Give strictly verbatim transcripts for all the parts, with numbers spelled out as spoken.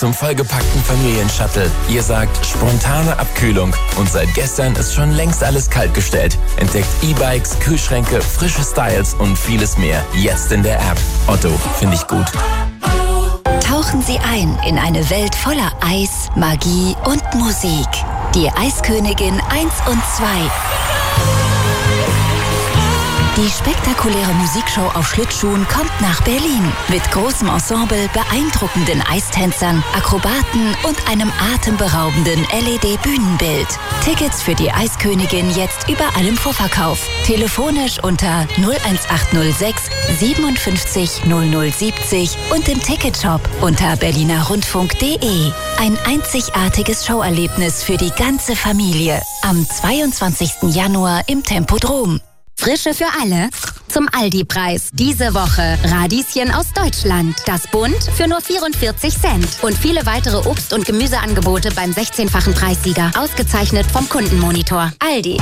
Zum vollgepackten Familienshuttle. Ihr sagt spontane Abkühlung und seit gestern ist schon längst alles kaltgestellt. Entdeckt E-Bikes, Kühlschränke, frische Styles und vieles mehr. Jetzt in der App. Otto, finde ich gut. Tauchen Sie ein in eine Welt voller Eis, Magie und Musik. Die Eiskönigin eins und zwei. Die spektakuläre Musikshow auf Schlittschuhen kommt nach Berlin. Mit großem Ensemble, beeindruckenden Eistänzern, Akrobaten und einem atemberaubenden L E D-Bühnenbild. Tickets für die Eiskönigin jetzt überall im Vorverkauf. Telefonisch unter null eins acht null sechs siebenundfünfzig null null siebzig und im Ticketshop unter berliner rundfunk punkt de. Ein einzigartiges Showerlebnis für die ganze Familie. Am zweiundzwanzigsten Januar im Tempodrom. Frische für alle zum Aldi-Preis. Diese Woche Radieschen aus Deutschland. Das Bund für nur vierundvierzig Cent. Und viele weitere Obst- und Gemüseangebote beim sechzehnfachen Preissieger. Ausgezeichnet vom Kundenmonitor. Aldi.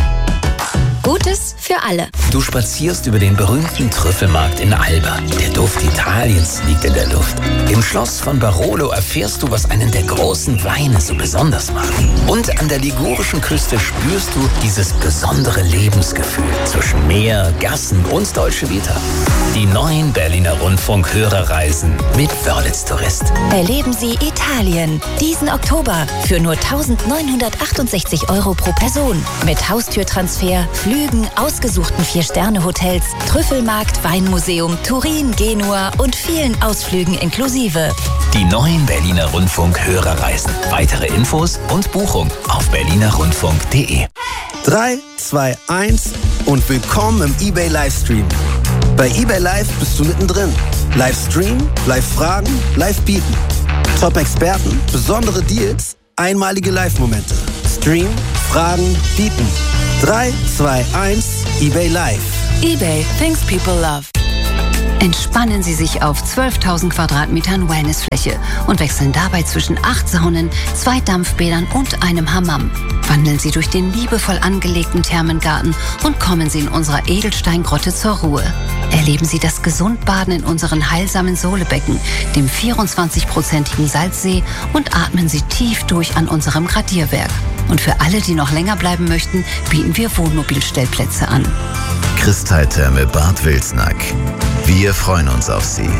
Gutes für alle. Du spazierst über den berühmten Trüffelmarkt in Alba. Der Duft Italiens liegt in der Luft. Im Schloss von Barolo erfährst du, was einen der großen Weine so besonders macht. Und an der ligurischen Küste spürst du dieses besondere Lebensgefühl zwischen Meer, Gassen und Dolce Vita. Die neuen Berliner Rundfunk-Hörerreisen mit Wörlitz Tourist. Erleben Sie Italien diesen Oktober für nur eintausendneunhundertachtundsechzig Euro pro Person. Mit Haustürtransfer, Flügen, ausgesuchten Vier-Sterne-Hotels, Trüffelmarkt, Weinmuseum, Turin, Genua und vielen Ausflügen inklusive. Die neuen Berliner Rundfunk-Hörerreisen. Weitere Infos und Buchung auf berliner rundfunk punkt de. drei, zwei, eins und willkommen im eBay Livestream. Bei eBay Live bist du mittendrin. Livestream, Live-Fragen, Live-Bieten. Top-Experten, besondere Deals, einmalige Live-Momente. Stream, Fragen, Bieten. drei, zwei, eins, eBay Live. eBay, things people love. Entspannen Sie sich auf zwölftausend Quadratmetern Wellnessfläche und wechseln dabei zwischen acht Saunen, zwei Dampfbädern und einem Hammam. Wandeln Sie durch den liebevoll angelegten Thermengarten und kommen Sie in unserer Edelsteingrotte zur Ruhe. Erleben Sie das Gesundbaden in unseren heilsamen Sohlebecken, dem vierundzwanzig-prozentigen Salzsee und atmen Sie tief durch an unserem Gradierwerk. Und für alle, die noch länger bleiben möchten, bieten wir Wohnmobilstellplätze an. Kristalltherme Bad Wilsnack. Wir freuen uns auf Sie.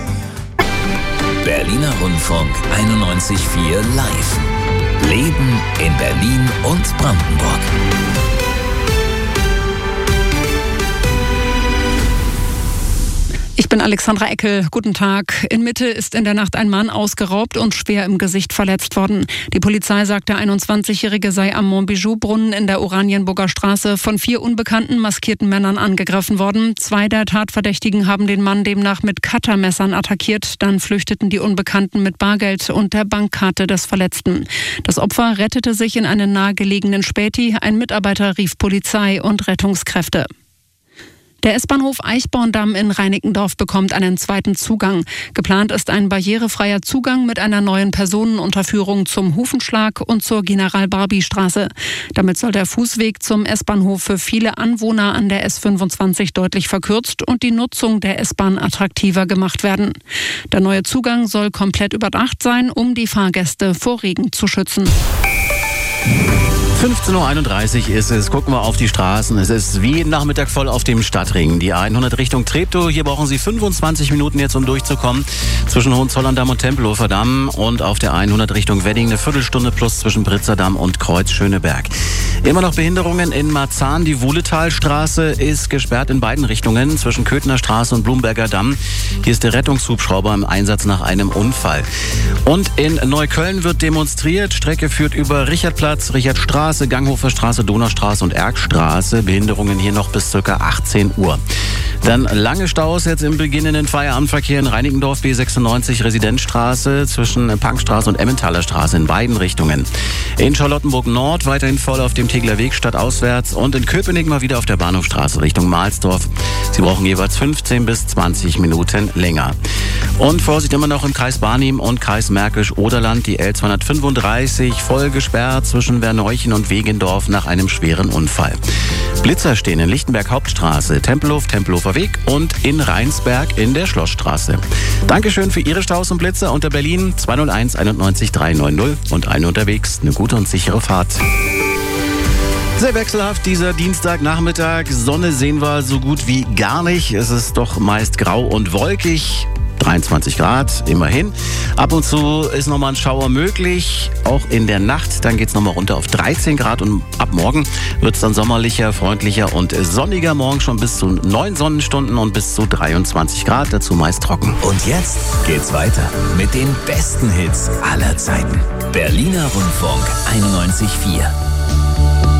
Berliner Rundfunk einundneunzig Komma vier live. Leben in Berlin und Brandenburg. Ich bin Alexandra Eckel. Guten Tag. In Mitte ist in der Nacht ein Mann ausgeraubt und schwer im Gesicht verletzt worden. Die Polizei sagt, der einundzwanzigjährige sei am Montbijou-Brunnen in der Oranienburger Straße von vier unbekannten maskierten Männern angegriffen worden. Zwei der Tatverdächtigen haben den Mann demnach mit Cuttermessern attackiert. Dann flüchteten die Unbekannten mit Bargeld und der Bankkarte des Verletzten. Das Opfer rettete sich in einen nahegelegenen Späti. Ein Mitarbeiter rief Polizei und Rettungskräfte. Der S-Bahnhof Eichborndamm in Reinickendorf bekommt einen zweiten Zugang. Geplant ist ein barrierefreier Zugang mit einer neuen Personenunterführung zum Hufenschlag und zur General-Barbie-Straße. Damit soll der Fußweg zum S-Bahnhof für viele Anwohner an der S fünfundzwanzig deutlich verkürzt und die Nutzung der S-Bahn attraktiver gemacht werden. Der neue Zugang soll komplett überdacht sein, um die Fahrgäste vor Regen zu schützen. fünfzehn Uhr einunddreißig ist es. Gucken wir auf die Straßen. Es ist wie jeden Nachmittag voll auf dem Stadtring. Die hundert Richtung Treptow. Hier brauchen Sie fünfundzwanzig Minuten jetzt, um durchzukommen. Zwischen Hohenzollern-Damm und Tempelhofer Damm. Und auf der hundert Richtung Wedding eine Viertelstunde plus zwischen Britzerdamm und Kreuz-Schöneberg. Immer noch Behinderungen in Marzahn. Die Wuhletalstraße ist gesperrt in beiden Richtungen. Zwischen Köthener Straße und Blumberger Damm. Hier ist der Rettungshubschrauber im Einsatz nach einem Unfall. Und in Neukölln wird demonstriert. Strecke führt über Richardplatz, Richardstraße, Ganghofer Straße, Donaustraße und Erkstraße. Behinderungen hier noch bis ca. achtzehn Uhr. Dann lange Staus jetzt im beginnenden Feierabendverkehr in Reinickendorf, B sechsundneunzig, Residenzstraße zwischen Punkstraße und Emmentaler Straße in beiden Richtungen. In Charlottenburg Nord weiterhin voll auf dem Tegeler Weg stadtauswärts und in Köpenick mal wieder auf der Bahnhofstraße Richtung Mahlsdorf. Sie brauchen jeweils fünfzehn bis zwanzig Minuten länger. Und Vorsicht immer noch im Kreis Barnim und Kreis Märkisch-Oderland, die L zweihundertfünfunddreißig voll gesperrt zwischen Werneuchen und Wegendorf nach einem schweren Unfall. Blitzer stehen in Lichtenberg Hauptstraße, Tempelhof, Tempelhofer Tempelhofer Weg und in Rheinsberg in der Schlossstraße. Dankeschön für Ihre Staus und Blitze unter Berlin zwei null eins einundneunzig dreihundertneunzig und eine unterwegs. Eine gute und sichere Fahrt. Sehr wechselhaft dieser Dienstagnachmittag. Sonne sehen wir so gut wie gar nicht. Es ist doch meist grau und wolkig. dreiundzwanzig Grad, immerhin. Ab und zu ist nochmal ein Schauer möglich, auch in der Nacht. Dann geht es nochmal runter auf dreizehn Grad und ab morgen wird es dann sommerlicher, freundlicher und sonniger. Morgen schon bis zu neun Sonnenstunden und bis zu dreiundzwanzig Grad, dazu meist trocken. Und jetzt geht's weiter mit den besten Hits aller Zeiten. Berliner Rundfunk einundneunzig Komma vier.